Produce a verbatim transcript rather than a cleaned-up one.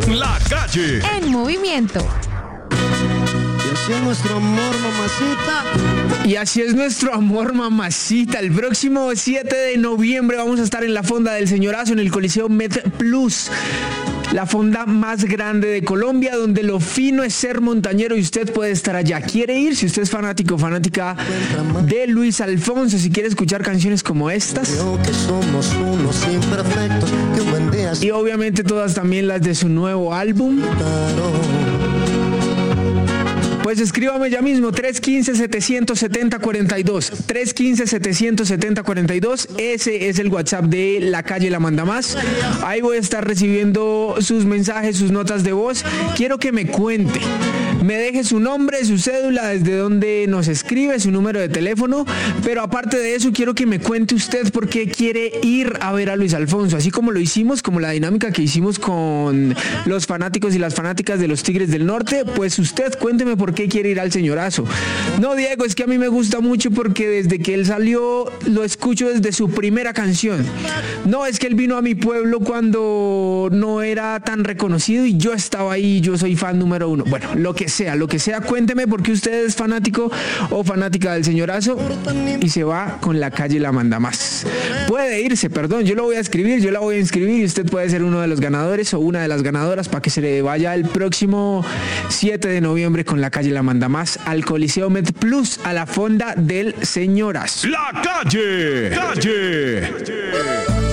La Calle. En movimiento. Y así es nuestro amor, mamacita. Y así es nuestro amor, mamacita. El próximo siete de noviembre vamos a estar en la fonda del Señorazo, en el Coliseo Med Plus. La fonda más grande de Colombia, donde lo fino es ser montañero y usted puede estar allá. ¿Quiere ir? Si usted es fanático o fanática de Luis Alfonso, si quiere escuchar canciones como estas. Que somos unos imperfectos, que un buen día... Y obviamente todas también las de su nuevo álbum. Pues escríbame ya mismo, tres uno cinco, siete siete cero, cuatro dos. tres uno cinco, siete siete cero, cuatro dos. Ese es el WhatsApp de La Calle La Manda Más. Ahí voy a estar recibiendo sus mensajes, sus notas de voz. Quiero que me cuente. Me deje su nombre, su cédula, desde donde nos escribe, su número de teléfono. Pero aparte de eso, quiero que me cuente usted por qué quiere ir a ver a Luis Alfonso. Así como lo hicimos, como la dinámica que hicimos con los fanáticos y las fanáticas de los Tigres del Norte. Pues usted cuénteme por qué quiere ir al Señorazo. No, Diego, es que a mí me gusta mucho porque desde que él salió lo escucho desde su primera canción. No, es que él vino a mi pueblo cuando no era tan reconocido y yo estaba ahí, yo soy fan número uno. Bueno, lo que sea, lo que sea, cuénteme por qué usted es fanático o fanática del Señorazo y se va con La Calle La Manda Más. Puede irse, perdón, yo lo voy a escribir, yo la voy a inscribir y usted puede ser uno de los ganadores o una de las ganadoras para que se le vaya el próximo siete de noviembre con La Calle La Manda Más al Coliseo Med Plus, a la fonda del Señorazo. La Calle. Calle.